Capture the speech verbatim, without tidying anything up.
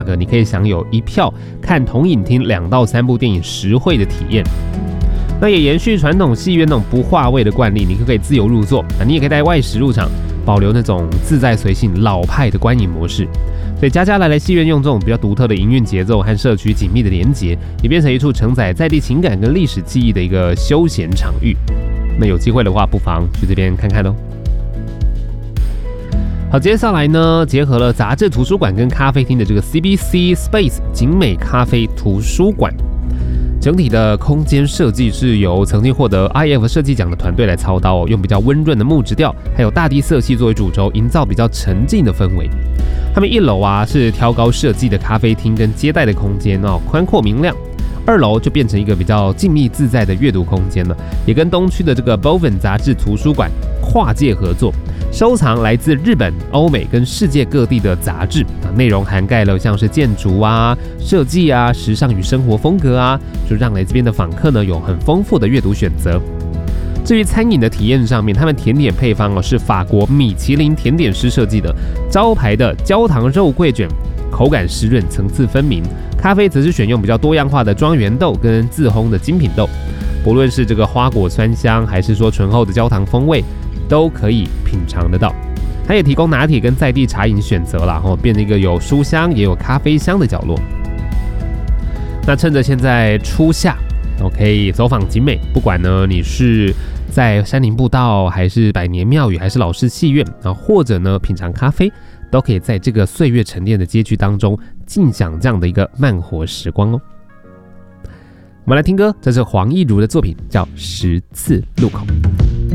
你可以享有一票看同影厅两到三部电影实惠的体验。那也延续传统戏院那种不划位的惯例，你可以自由入座，你也可以带外食入场，保留那种自在随性老派的观影模式。所以家家来来戏院用这种比较独特的营运节奏和社区紧密的连结，也变成一处承载在地情感跟历史记忆的一个休闲场域。那有机会的话，不妨去这边看看哦。好，接下来呢，结合了杂志图书馆跟咖啡厅的这个 C B C Space 景美咖啡图书馆。整体的空间设计是由曾经获得 I F 设计奖的团队来操刀哦，用比较温润的木质调，还有大地色系作为主轴，营造比较沉静的氛围。他们一楼啊是挑高设计的咖啡厅跟接待的空间哦，宽阔明亮。二楼就变成一个比较静谧自在的阅读空间了，也跟东区的这个 Boven 杂志图书馆跨界合作，收藏来自日本、欧美跟世界各地的杂志啊，内容涵盖了像是建筑啊、设计啊、时尚与生活风格啊，就让来这边的访客呢有很丰富的阅读选择。至于餐饮的体验上面，他们甜点配方哦是法国米其林甜点师设计的，招牌的焦糖肉桂卷，口感湿润，层次分明。咖啡则是选用比较多样化的庄园豆跟自烘的精品豆，不论是这个花果酸香，还是说醇厚的焦糖风味，都可以品尝得到。它也提供拿铁跟在地茶饮选择啦，然后变成一个有书香也有咖啡香的角落。那趁着现在初夏，我可以走访景美，不管呢你是在山林步道，还是百年庙宇，还是老式戏院，然后或者呢品尝咖啡，都可以在这个岁月沉淀的街区当中尽享这样的一个慢活时光哦。我们来听歌，这是黄义儒的作品，叫《十字路口》。